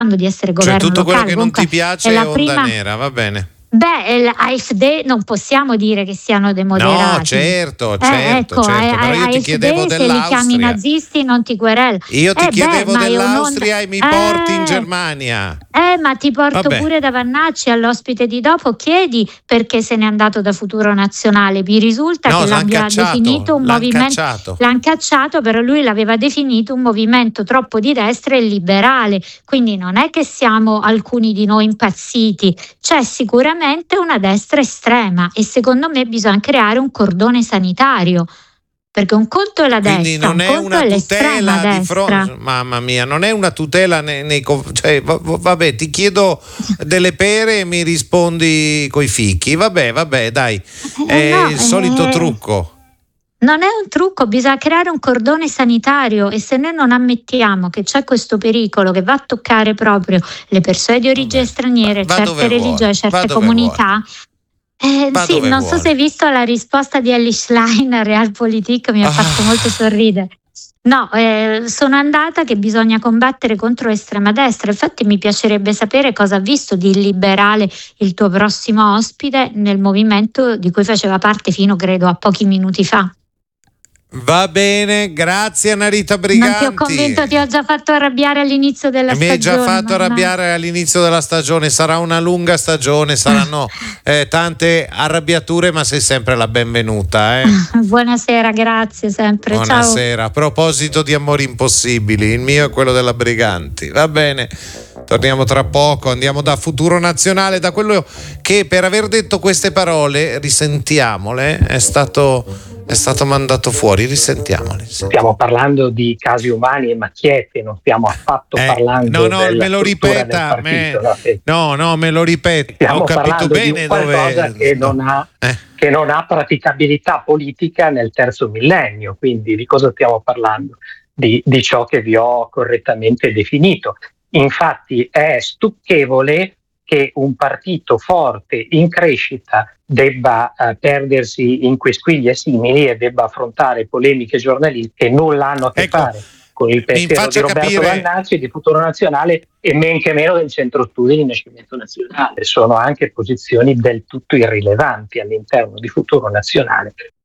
di essere Cioè governo tutto quello locale. che non Comunque ti piace è è la onda prima. nera, va bene. l'AfD non possiamo dire che siano dei moderati. No, certo, Ecco, però io ti AfD, chiedevo se li chiami dell'Austria. nazisti non ti querelo. Io ti chiedevo ma è dell'Austria e mi porti in Germania. Ma ti porto Vabbè. pure da Vannacci all'ospite di dopo, chiedi perché se n'è andato da Futuro Nazionale. Vi risulta No, che l'han l'abbia cacciato, definito un l'han movimento. cacciato. L'hanno cacciato, però lui l'aveva definito un movimento troppo di destra e liberale. Quindi non è che siamo alcuni di noi impazziti, c'è sicuramente una destra estrema e secondo me bisogna creare un cordone sanitario. Perché un conto è la Quindi destra, non un è conto una è l'estrema tutela di destra. fronte, mamma mia, non è una tutela cioè, vabbè, ti chiedo delle pere e mi rispondi coi fichi. Vabbè, dai, è il solito trucco. Non è un trucco, bisogna creare un cordone sanitario e se noi non ammettiamo che c'è questo pericolo che va a toccare proprio le persone di origine straniere, certe religioni, certe comunità. Sì, non so se hai visto la risposta di Elly Schlein a Realpolitik, mi ha fatto molto sorridere. No, sono andata che bisogna combattere contro l'estrema destra. Infatti mi piacerebbe sapere cosa ha visto di illiberale il tuo prossimo ospite nel movimento di cui faceva parte fino, credo, a pochi minuti fa. Va bene, grazie Anna-Rita Briganti. Non ti ho convinto, ti ho già fatto arrabbiare all'inizio della stagione. Mi hai già fatto arrabbiare all'inizio della stagione, sarà una lunga stagione, saranno tante arrabbiature, ma sei sempre la benvenuta. Buonasera, grazie sempre. Buonasera. Ciao. A proposito di amori impossibili, il mio è quello della Briganti. Va bene, torniamo tra poco, andiamo da Futuro Nazionale, da quello che per aver detto queste parole, risentiamole, è stato mandato fuori, risentiamoli. Stiamo parlando di casi umani e macchiette, non stiamo affatto parlando della me lo ripeta, del partito, no, me lo ripeta. Stiamo ho capito bene di qualcosa dove che non ha praticabilità politica nel terzo millennio, quindi di cosa stiamo parlando? Di ciò che vi ho correttamente definito. Infatti è stucchevole che un partito forte in crescita debba perdersi in quisquiglie simili e debba affrontare polemiche giornalistiche che nulla hanno a che fare con il pensiero di Roberto Vannacci, di Futuro Nazionale e men che meno del Centro Studi di Rinascimento Nazionale. Sono anche posizioni del tutto irrilevanti all'interno di Futuro Nazionale,